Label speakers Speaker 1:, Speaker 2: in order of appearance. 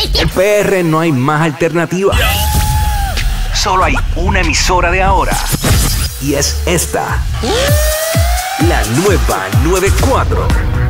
Speaker 1: En PR no hay más alternativa. Solo hay una emisora de ahora. Y es esta. La nueva 94.